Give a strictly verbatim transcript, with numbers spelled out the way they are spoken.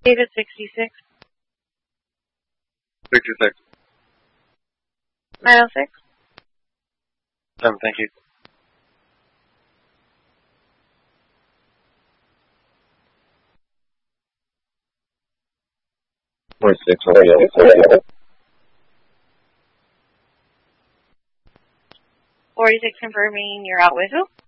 David sixty-six. sixty-six. nine oh six. Seven, thank you. forty-six, okay. forty-six confirming you're out with who?